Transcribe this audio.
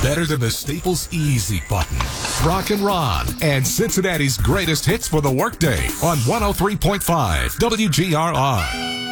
better than the Staples Easy button. Rock and Ron and Cincinnati's greatest hits for the workday on 103.5 WGRR.